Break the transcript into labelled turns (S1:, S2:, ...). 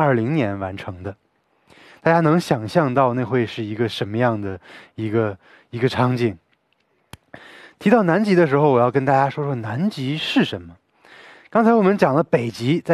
S1: 2020年完成的。大家能想象到那会是一个什么样的一个场景？提到南极的时候，我要跟大家说说南极是什么。刚才我们讲了北极在